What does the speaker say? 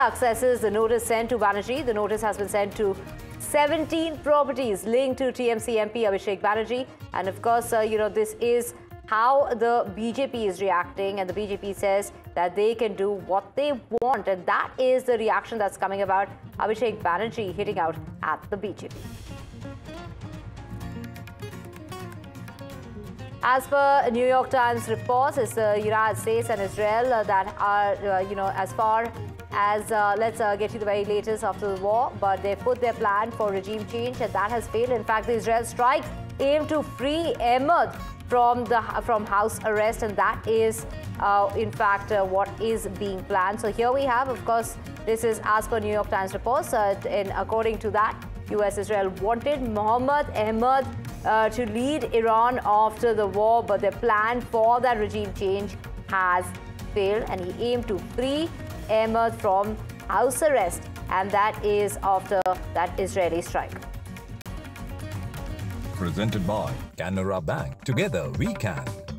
accesses the notice sent to Banerjee. The notice has been sent to 17 properties linked to TMC MP Abhishek Banerjee. And of course, this is how the BJP is reacting, and the BJP says that they can do what they want, and that is the reaction that's coming about Abhishek Banerjee hitting out at the BJP. As per New York Times reports, it's the United States and Israel that are, as far as, let's get you the very latest after the war, but they put their plan for regime change and that has failed. In fact, the Israel strike aimed to free Ahmad from house arrest, and that is, in fact, what is being planned. So here we have, of course, this is as per New York Times reports, and according to that, US-Israel wanted Mohammed Ahmad to lead Iran after the war, but their plan for that regime change has failed, and he aimed to free Ahmad from house arrest, and that is after that Israeli strike. Presented by Canara Bank. Together we can.